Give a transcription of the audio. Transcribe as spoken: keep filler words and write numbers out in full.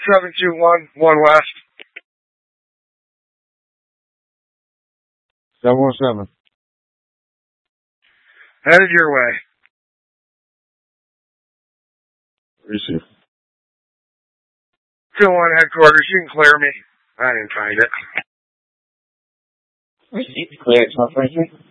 seven two one, one West. seven one seven. Headed your way. Receive. two one headquarters, you can clear me. I didn't find it. Receive. Clear. It's not right.